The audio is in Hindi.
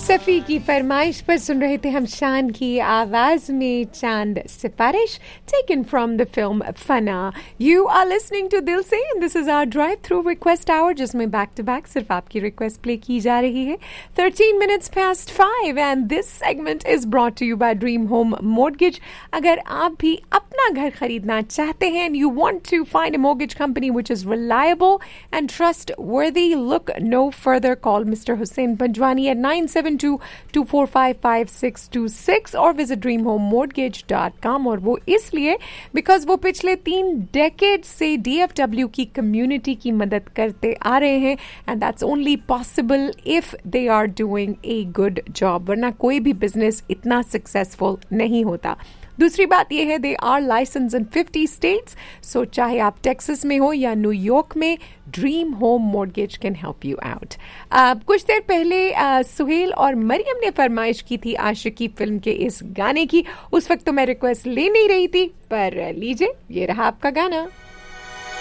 सफ़ी की फरमाइश पर सुन रहे थे हम शान की आवाज में चांद सिफारिश taken from the film Fanaa. You are listening to दिल से. This is hour drive through request our जिसमें बैक टू बैक सिर्फ आपकी रिक्वेस्ट प्ले की जा रही है. 13 minutes past 5 and this segment is brought to you bye dream home mortgage. अगर आप भी अपना घर खरीदना चाहते हैं and you want to find a mortgage company which is reliable and trustworthy, look no further. Call mister Hussain Panjwani at 972-245-5626 और विजिट dreamhomemortgage.com. और वो इसलिए बिकॉज वो पिछले 3 डेकेड से DFW की कम्युनिटी की मदद करते आ रहे हैं and that's only possible if they are doing a good job, वरना कोई भी बिजनेस इतना सक्सेसफुल नहीं होता. दूसरी बात यह है they are licence in 50 states, सो चाहे आप टेक्सास में हो या न्यूयॉर्क में, dream home mortgage can help you out. कुछ देर पहले सुहेल और मरियम ने फरमाइश की थी आशिकी फिल्म के इस गाने की. उस वक्त तो मैं रिक्वेस्ट ले नहीं रही थी, पर लीजिए ये रहा आपका गाना.